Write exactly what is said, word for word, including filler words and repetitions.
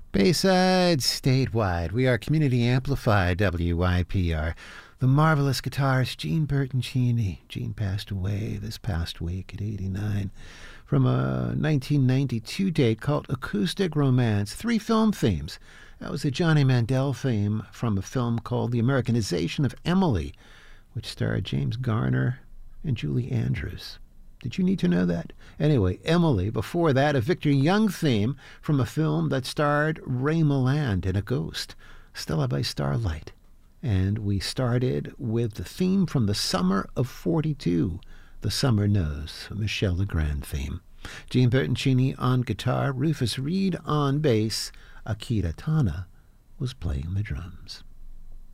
Bayside, statewide. We are community amplified W Y P R. The marvelous guitarist Gene Bertoncini. Gene passed away this past week at eighty-nine from a nineteen ninety-two date called Acoustic Romance. Three film themes. That was a Johnny Mandel theme from a film called The Americanization of Emily, which starred James Garner and Julie Andrews. Did you need to know that? Anyway, Emily. Before that, a Victor Young theme from a film that starred Ray Milland and a ghost, Stella by Starlight. And we started with the theme from the summer of forty-two, The Summer Knows, a Michel Legrand theme. Gene Bertoncini on guitar, Rufus Reid on bass, Akira Tana was playing the drums.